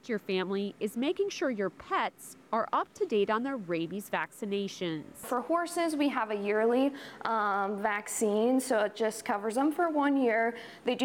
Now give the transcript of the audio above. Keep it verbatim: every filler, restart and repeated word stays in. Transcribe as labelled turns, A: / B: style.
A: protect your family is making sure your pets are up to date on their rabies vaccinations.
B: For horses, we have a yearly um, vaccine, so it just covers them for one year. They do